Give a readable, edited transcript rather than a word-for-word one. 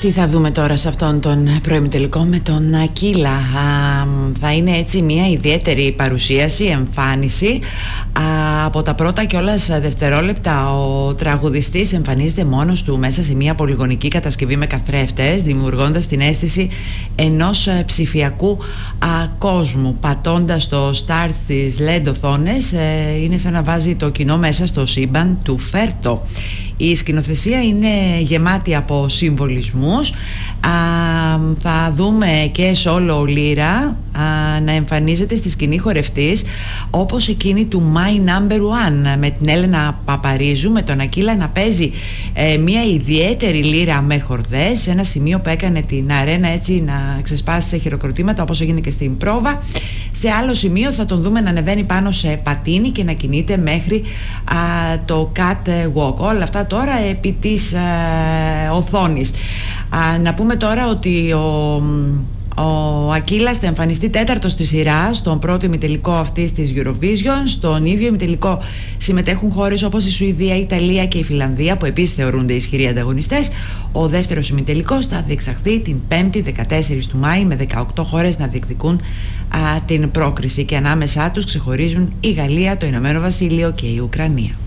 Τι θα δούμε τώρα σε αυτόν τον προημιτελικό με τον Ακύλα? Θα είναι έτσι μια ιδιαίτερη παρουσίαση, εμφάνιση. Από τα πρώτα κιόλας δευτερόλεπτα ο τραγουδιστής εμφανίζεται μόνος του μέσα σε μια πολυγωνική κατασκευή με καθρέφτες, δημιουργώντας την αίσθηση ενός ψηφιακού κόσμου. Πατώντας το start στις LED οθόνες, είναι σαν να βάζει το κοινό μέσα στο σύμπαν του Φέρτο. Η σκηνοθεσία είναι γεμάτη από συμβολισμούς. Θα δούμε και σόλο λύρα να εμφανίζεται στη σκηνή χορευτής, όπως εκείνη του My Number One, με την Έλενα Παπαρίζου, με τον Ακύλα να παίζει μια ιδιαίτερη λύρα με χορδές, σε ένα σημείο που έκανε την αρένα έτσι να ξεσπάσει σε χειροκροτήματα, όπως έγινε και στην πρόβα. Σε άλλο σημείο θα τον δούμε να ανεβαίνει πάνω σε πατίνι και να κινείται μέχρι το catwalk. Όλα αυτά τώρα επί της οθόνης. Να πούμε τώρα ότι ο Ακύλας θα εμφανιστεί τέταρτος στη σειρά στον πρώτο ημιτελικό αυτής της Eurovision. Στον ίδιο ημιτελικό συμμετέχουν χώρες όπως η Σουηδία, η Ιταλία και η Φιλανδία, που επίσης θεωρούνται ισχυροί ανταγωνιστές. Ο δεύτερος ημιτελικός θα διεξαχθεί την 5η 14 του Μάη, με 18 χώρες να διεκδικούν την πρόκριση, και ανάμεσά τους ξεχωρίζουν η Γαλλία, το Ηνωμένο Βασίλειο και η Ουκρανία.